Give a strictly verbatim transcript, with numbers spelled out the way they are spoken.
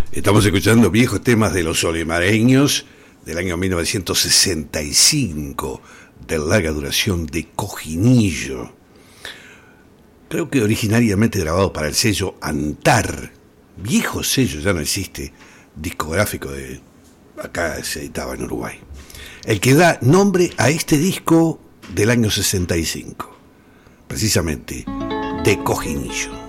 Estamos escuchando viejos temas de los olimareños del año mil novecientos sesenta y cinco, de larga duración, de Cojinillo. Creo que originariamente grabado para el sello Antar, viejo sello, ya no existe, discográfico de acá, se editaba en Uruguay. El que da nombre a este disco del año sesenta y cinco, precisamente, de Cojinillo.